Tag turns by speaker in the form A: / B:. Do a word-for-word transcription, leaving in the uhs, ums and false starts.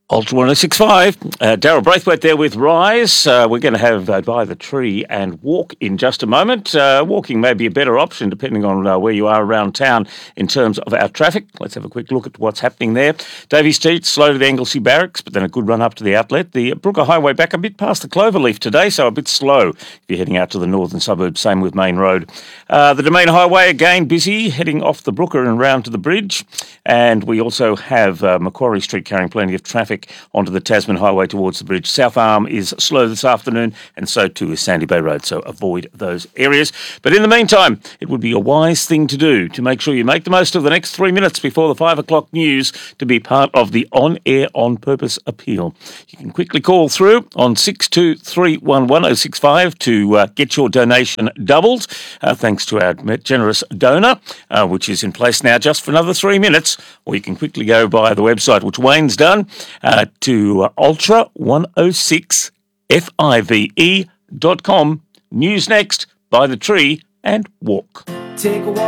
A: Ultra one oh six point five, uh, Daryl Braithwaite there with Rise. Uh, we're going to have uh, By the Tree and Walk in just a moment. Uh, walking may be a better option depending on uh, where you are around town in terms of our traffic. Let's have a quick look at what's happening there. Davey Street, slow to the Anglesey Barracks, but then a good run up to the outlet. The Brooker Highway back a bit past the Cloverleaf today, so a bit slow if you're heading out to the northern suburbs. Same with Main Road. Uh, the Domain Highway, again, busy, heading off the Brooker and round to the bridge. And we also have uh, Macquarie Street carrying plenty of traffic onto the Tasman Highway towards the bridge. South Arm is slow this afternoon, and so too is Sandy Bay Road, so avoid those areas. But in the meantime, it would be a wise thing to do to make sure you make the most of the next three minutes before the five o'clock news to be part of the On Air On Purpose appeal. You can quickly call through on six two three one one oh six five to uh, get your donation doubled, uh, thanks to our generous donor, uh, which is in place now just for another three minutes, or you can quickly go by the website, which Wayne's done, uh, to uh, ultra one oh six five dot com. News next, By the Tree and Walk.
B: Take a walk.